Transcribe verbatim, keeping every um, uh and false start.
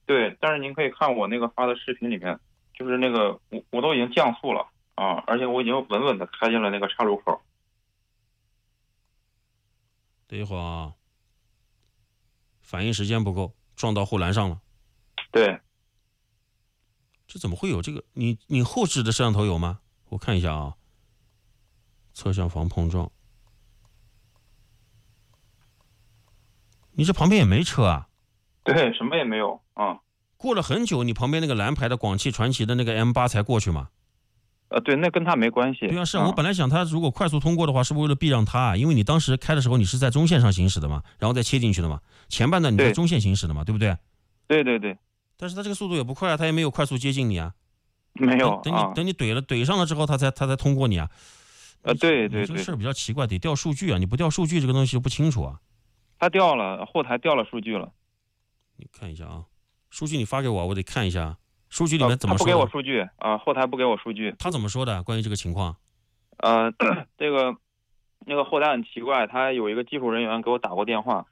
对，但是您可以看我那个发的视频里面，就是那个我我都已经降速了啊，而且我已经稳稳的开进了那个岔路口。 等一会儿啊，反应时间不够，撞到护栏上了。 对， 这怎么会有这个？你你后置的摄像头有吗？我看一下啊，侧向防碰撞。你这旁边也没车啊？ 对，什么也没有啊。 过了很久，你旁边那个蓝牌的广汽传祺的那个 M 八才过去嘛？ 呃，对，那跟他没关系。 对啊，是啊， 我本来想他如果快速通过的话，是不是为了避让他啊？因为你当时开的时候你是在中线上行驶的嘛，然后再切进去的嘛，前半段你在中线行驶的嘛，对不对？ 对对对， 但是他这个速度也不快啊，他也没有快速接近你啊。 没有等等你啊。 等你怼了怼上了之后，他才他才通过你啊。 呃，对对对， 你这个事儿比较奇怪，得调数据啊，你不调数据这个东西就不清楚啊。 他调了，后台调了数据了。 你看一下啊，数据你发给我，我得看一下数据里呃， 面怎么说的。 他不给我数据啊，后台不给我数据。 他怎么说的？关于这个情况？ 呃，这个那个后台很奇怪，他有一个技术人员给我打过电话，